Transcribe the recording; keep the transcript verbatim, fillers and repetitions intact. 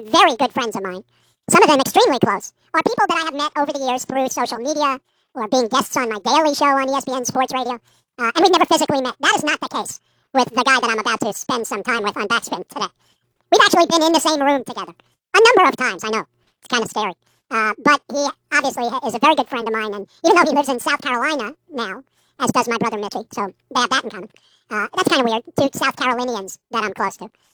very good friends of mine, some of them extremely close, are people that I have met over the years through social media or being guests on my daily show on E S P N Sports Radio, uh, and we've never physically met. That is not the case with the guy that I'm about to spend some time with on Backspin today. We've actually been in the same room together a number of times. I know it's kind of scary, uh, but he obviously is a very good friend of mine, and even though he lives in South Carolina now, as does my brother Mitchie, so they have that in common. Uh, that's kind of weird. Two South Carolinians that I'm close to.